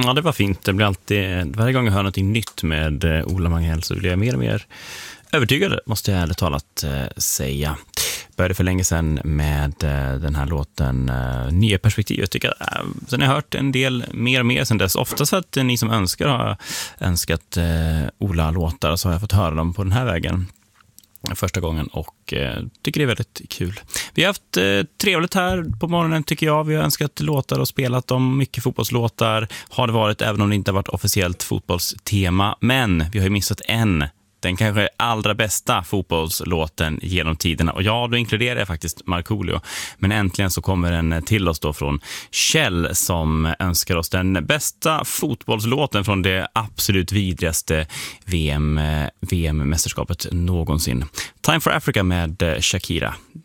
Ja, det var fint. Det blir alltid, varje gång jag hör något nytt med Ola Magnell så blir jag mer och mer övertygad, måste jag ärligt talat säga. Började för länge sedan med den här låten Nya perspektiv. Jag tycker sen har jag hört en del mer och mer sen dess. Ofta så att ni som önskar har önskat Ola-låtar, så har jag fått höra dem på den här vägen första gången och tycker det är väldigt kul. Vi har haft trevligt här på morgonen tycker jag. Vi har önskat låtar och spelat om mycket fotbollslåtar. Har det varit, även om det inte har varit officiellt fotbollstema. Men vi har ju missat den kanske allra bästa fotbollslåten genom tiderna. Och ja, då inkluderar jag faktiskt Markoolio. Men äntligen så kommer den till oss då från Kjell som önskar oss den bästa fotbollslåten från det absolut vidrigaste VM-mästerskapet någonsin. Time for Africa med Shakira.